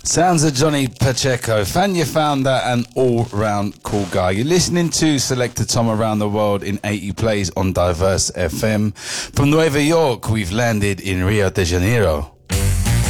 Sounds of Johnny Pacheco. Fania found that an all-round cool guy. You're listening to Selector Tom Around the World in 80 Plays on Diverse FM. From Nueva York, we've landed in Rio de Janeiro.